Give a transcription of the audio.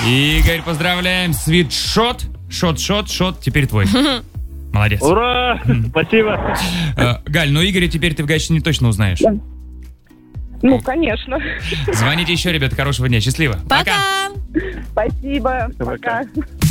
Игорь, поздравляем. Свитшот. Шот. Теперь твой. Молодец. Ура! Спасибо. Галь, ну Игоря теперь ты в гаче не точно узнаешь. Ну, конечно. Звоните еще, ребят. Хорошего дня. Счастливо. Пока. Спасибо. Пока. Пока.